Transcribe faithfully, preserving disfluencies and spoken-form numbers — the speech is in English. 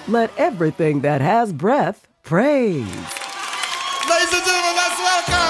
let everything that has breath praise. Ladies and gentlemen, let's welcome